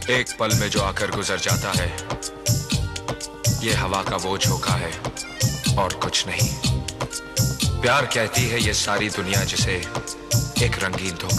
एक पल में जो आकर गुजर जाता है, ये हवा का वो झोंका है और कुछ नहीं। प्यार कहती है ये सारी दुनिया जिसे एक रंगीन धोखा।